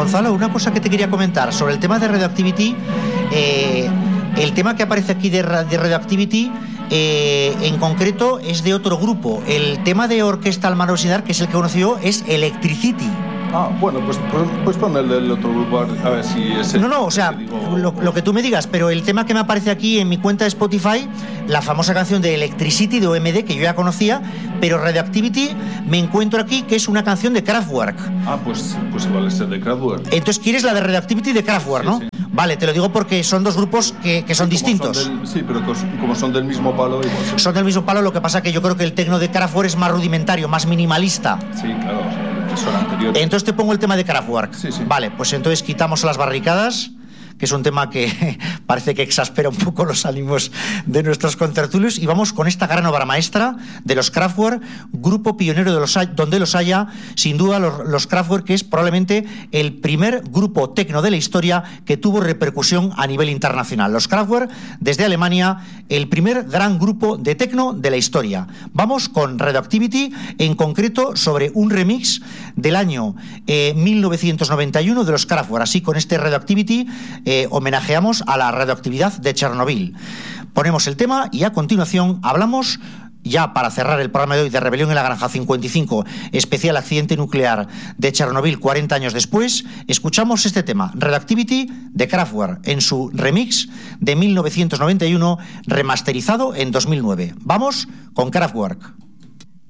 Gonzalo, una cosa que te quería comentar sobre el tema de Radioactivity. El tema que aparece aquí de Radioactivity en concreto es de otro grupo. El tema de Orquestal Manosidar, que es el que conoció, es Electricity. Ah, bueno, pues pon el del otro grupo, a ver si es... No, o sea, lo que tú me digas, pero el tema que me aparece aquí en mi cuenta de Spotify, la famosa canción de Electricity de OMD, que yo ya conocía, pero Radioactivity me encuentro aquí que es una canción de Kraftwerk. Ah, pues igual es el de Kraftwerk. Entonces quieres la de Radioactivity de Kraftwerk, ¿no? Sí. Vale, te lo digo porque son dos grupos que son distintos. Sí, pero como son del mismo palo... Igual, sí. Son del mismo palo, lo que pasa que yo creo que el tecno de Kraftwerk es más rudimentario, más minimalista. Sí, claro, son anteriores. Entonces te pongo el tema de Kraftwerk. Sí. Vale, pues entonces quitamos las barricadas, que es un tema que parece que exaspera un poco los ánimos de nuestros contertulios, y vamos con esta gran obra maestra de los Kraftwerk, grupo pionero donde los haya, sin duda los Kraftwerk, que es probablemente el primer grupo tecno de la historia que tuvo repercusión a nivel internacional. Los Kraftwerk, desde Alemania, el primer gran grupo de tecno de la historia. Vamos con Radioactivity, en concreto sobre un remix del año 1991 de los Kraftwerk. Así, con este Radioactivity homenajeamos a la radioactividad de Chernobyl. Ponemos el tema y a continuación hablamos, ya para cerrar el programa de hoy, de Rebelión en la Granja 55, especial accidente nuclear de Chernobyl 40 años después. Escuchamos este tema, Radioactivity de Kraftwerk, en su remix de 1991, remasterizado en 2009. Vamos con Kraftwerk.